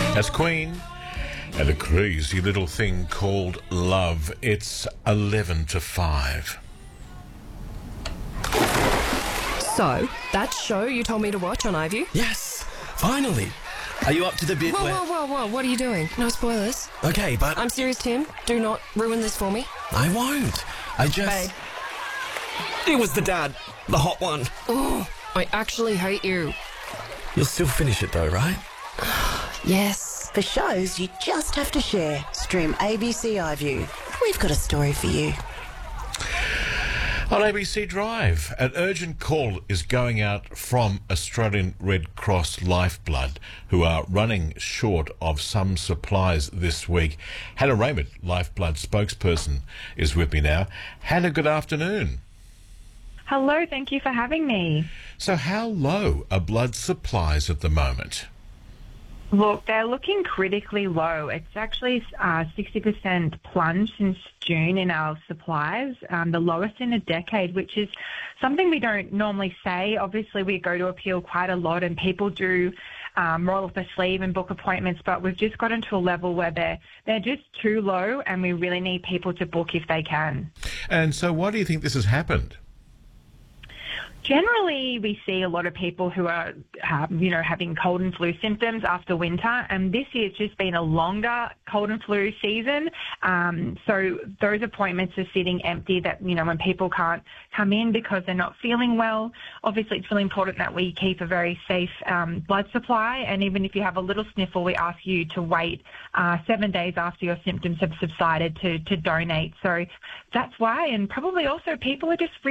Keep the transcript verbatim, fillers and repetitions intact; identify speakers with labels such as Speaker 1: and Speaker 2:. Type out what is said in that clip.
Speaker 1: That's Queen and a crazy little thing called love. It's eleven to five.
Speaker 2: So, that show you told me to watch on iView?
Speaker 3: Yes, finally. Are you up to the bit
Speaker 2: Whoa,
Speaker 3: where...
Speaker 2: whoa, whoa, whoa, what are you doing? No spoilers.
Speaker 3: Okay, but...
Speaker 2: I'm serious, Tim. Do not ruin this for me.
Speaker 3: I won't. I just...
Speaker 2: Babe.
Speaker 3: It was the dad. The hot one.
Speaker 2: Oh, I actually hate you.
Speaker 3: You'll still finish it though, right?
Speaker 2: Yes.
Speaker 4: For shows you just have to share, stream A B C iView. We've got a story for you.
Speaker 1: On A B C Drive, an urgent call is going out from Australian Red Cross Lifeblood, who are running short of some supplies this week. Hannah Raymond, Lifeblood spokesperson, is with me now. Hannah, good afternoon.
Speaker 5: Hello, thank you for having me.
Speaker 1: So how low are blood supplies at the moment?
Speaker 5: Look, they're looking critically low. It's actually uh, sixty percent plunge since June in our supplies, um, the lowest in a decade, which is something we don't normally say. Obviously, we go to appeal quite a lot and people do um, roll up their sleeve and book appointments, but we've just gotten to a level where they're, they're just too low and we really need people to book if they can.
Speaker 1: And so why do you think this has happened?
Speaker 5: Generally, we see a lot of people who are, um, you know, having cold and flu symptoms after winter, and this year's just been a longer cold and flu season. Um, so those appointments are sitting empty. That you know, when people can't come in because they're not feeling well. Obviously, it's really important that we keep a very safe um, blood supply. And even if you have a little sniffle, we ask you to wait uh, seven days after your symptoms have subsided to to donate. So that's why, and probably also people are just